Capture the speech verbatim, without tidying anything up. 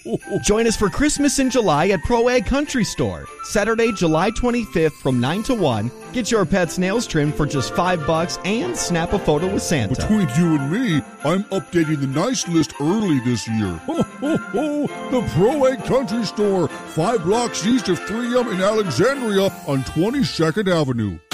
Join us for Christmas in July at Pro Ag Country Store. Saturday, July twenty-fifth from nine to one. Get your pet's nails trimmed for just five bucks and snap a photo with Santa. Between you and me, I'm updating the nice list early this year. Ho, ho, ho! The Pro Ag Country Store, five blocks east of three M in Alexandria on twenty-second Avenue.